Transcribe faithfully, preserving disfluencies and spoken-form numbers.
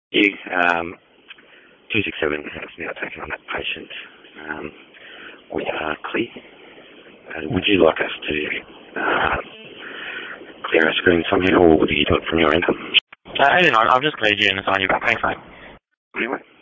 You, um, two six seven has now taken on that patient. Um, we are clear. Uh, would you like us to uh, clear our screen somehow, or would you do it from your end? Uh, I don't know, I've just cleared you and assigned you back. Thanks, mate. Anyway.